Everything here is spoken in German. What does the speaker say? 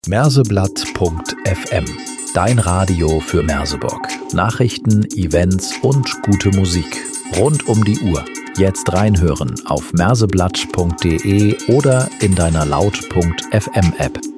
Merseblatt.fm. Dein Radio für Merseburg. Nachrichten, Events und gute Musik. Rund um die Uhr. Jetzt reinhören auf merseblatt.de oder in deiner Laut.fm App.